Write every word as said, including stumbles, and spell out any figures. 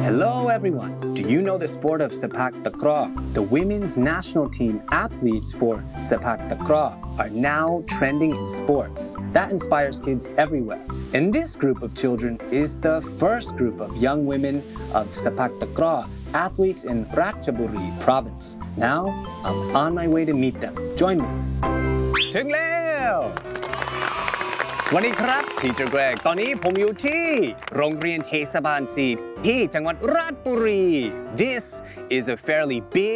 Hello everyone! Do you know the sport of Sepak Takraw? The women's national team athletes for Sepak Takraw are now trending in sports. That inspires kids everywhere. And this group of children is the first group of young women of Sepak Takraw athletes in Ratchaburi province. Now, I'm on my way to meet them. Join me. ถึงแล้วสวัสดีครับ Teacher Greg ตอนนี้ผมอยู่ที่โรงเรียนเทศบาลสี่ที่จังหวัดราชบุรี This is a fairly big